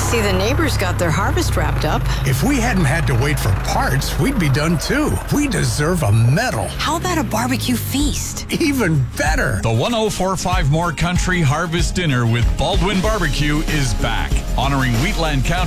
see the neighbors got their harvest wrapped up. If we hadn't had to wait for parts, we'd be done too. We deserve a medal. How about a barbecue feast? Even better. The 1045 More Country Harvest Dinner with Baldwin Barbecue is back, honoring Wheatland County